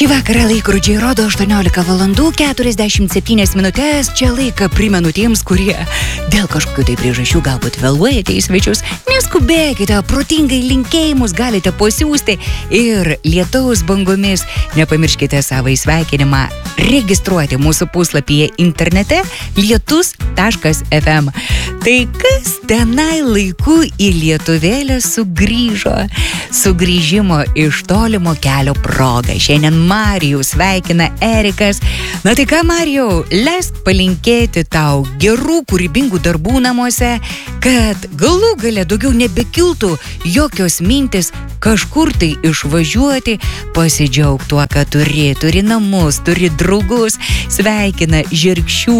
Šį vakarą laikrodžiai rodo 18 valandų 47 minutės. Čia laiką primenu tiems, kurie dėl kažkokių tai priežasčių galbūt vėluojate į svečius. Neskubėkite, protingai linkėjimus galite pasiųsti ir lietaus bangomis. Nepamirškite savo įsveikinimą registruoti mūsų puslapyje internete lietus.fm. Tai kas tenai laiku į lietuvėlę sugrįžo? Sugrįžimo iš tolimo kelio proga. Šiandien Marijų sveikina Erikas. Na tai ką, Marijau, leisk palinkėti tau gerų, kūrybingų darbų namuose, kad galų gale daugiau nebekiltų jokios mintis kažkur tai išvažiuoti, pasidžiaug tuo, kad turi namus, turi draugus, sveikina Žirgšių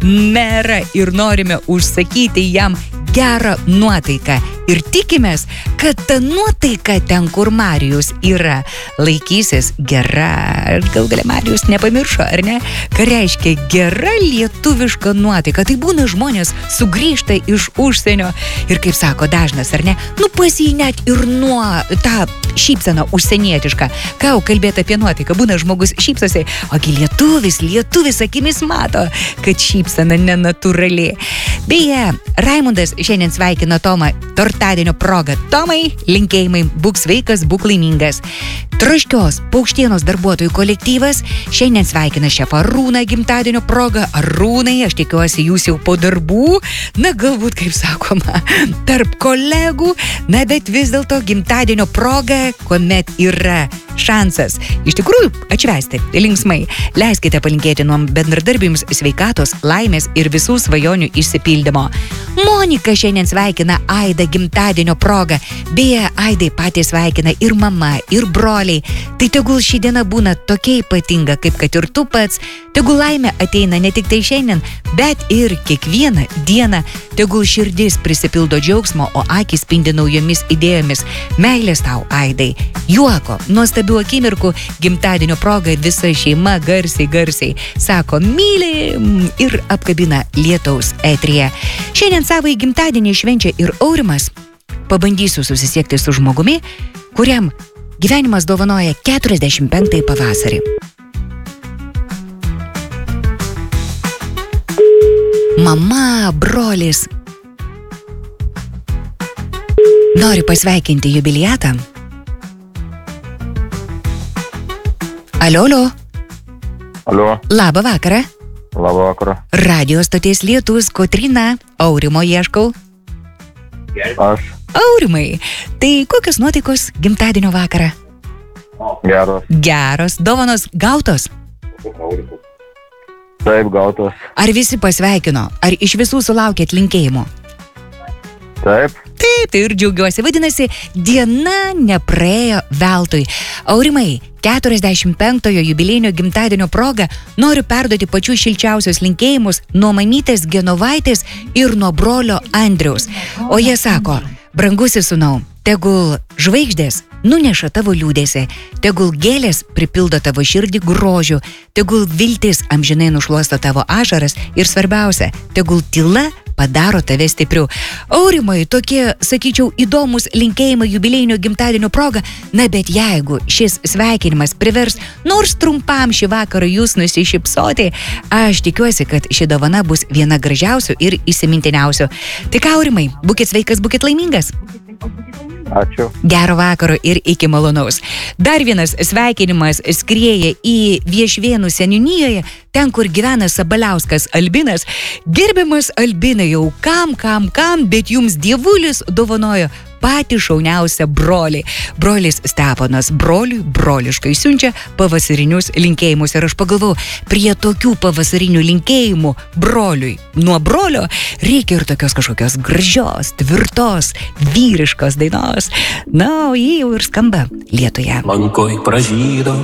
merą ir norime užsakyti jam gerą nuotaiką. Ir tikimės, kad ta nuotaika ten, kur Marijus yra, laikysis gera. Gal galia Marijus nepamiršo, ar ne? Ką reiškia gera lietuviška nuotaika? Tai būna žmonės sugrįžta iš užsienio ir, kaip sako dažnas, ar ne? Nu, pas jį net ir nuo tą šypseną užsienietišką. Ką jau kalbėti apie nuotaiką? Būna žmogus šypsosi, ogi lietuvis akimis mato, kad šypsena nenatūrali. Beje, Raimundas šiandien sveikina Tomą tortadienio proga. Tomai, linkėjimai, būk sveikas, būk laimingas. Traškios Paukštienos darbuotojų kolektyvas šiandien sveikina šefą Arūną gimtadienio proga. Arūnai, aš tikiuosi jūs jau po darbų, na galbūt, kaip sakoma, tarp kolegų, na bet vis dėlto gimtadienio proga, kuomet yra šansas iš tikrųjų atšvęsti linksmai. Leiskite palinkėti nuo bendradarbiams sveikatos, laimės ir visų svajonių išsipildymo. Monika šiandien sveikina Aidą gimtadienio proga. Beje, Aidai patys sveikina ir mama, ir broliai. Tai tegul ši diena būna tokia ypatinga, kaip kad ir tu pats. Tegul laimė ateina ne tik tai šiandien, bet ir kiekvieną dieną. Tegul širdis prisipildo džiaugsmo, o akys spindi naujomis idėjomis. Meilės tau, Aidai. Juoko, nuostabių akimirkų gimtadienio proga visa šeima garsiai sako myli ir apkabina lietaus eteryje. Šiandien savo gimtadienį švenčia ir Aurimas. Pabandysiu susisiekti su žmogumi, kuriam gyvenimas dovanoja 45 pavasarį. Mama, brolis. Noriu pasveikinti jubiliatą. Alio. Alio. Labą vakarą. Labą vakarą. Radio stoties Lietus, Kotryna. Aurimo ieškau. Aš. Aurimai, tai kokios nuotaikos gimtadienio vakarą? Geros. Dovanos gautos? Taip, gautos. Ar visi pasveikino? Ar iš visų sulaukėt linkėjimų? Taip. Taip, tai ir džiaugiuosi. Vadinasi, diena nepraėjo veltui. Aurimai, 45-ojo jubiliejinio gimtadienio proga noriu perduoti pačių šilčiausius linkėjimus nuo mamytės Genovaitės ir nuo brolio Andriaus. O jie sako, brangusis sūnau, tegul žvaigždės nuneša tavo liūdėsi, tegul gėlės pripildo tavo širdį grožiu, tegul viltis amžinai nušluosto tavo ašaras ir svarbiausia, tegul tyla padaro tave stipriu. Aurimai, tokie, sakyčiau, įdomus linkėjimai jubiliejinio gimtadienio proga, na bet jeigu šis sveikinimas privers nors trumpam šį vakarą jūs nusišypsoti, aš tikiuosi, kad ši dovana bus viena gražiausių ir įsimintiniausių. Tai ką, Aurimai, būkit sveikas, būkit laimingas. Ačiū. Gero vakaro ir iki malonaus. Dar vienas sveikinimas skrieja į Viešvėnų seniūnijoje, ten, kur gyvena Sabaliauskas Albinas. Gerbiamas Albinai, jau kam, bet jums dievulis dovanojo patį šauniausią brolį. Brolis Steponas broliui broliškai siunčia pavasarinius linkėjimus. Ir aš pagalvau, prie tokių pavasarinių linkėjimų broliui nuo brolio reikia ir tokios kažkokios gražios, tvirtos, vyriškos dainos. Na, o jį jau ir skamba lietuje. Lankoj pražydo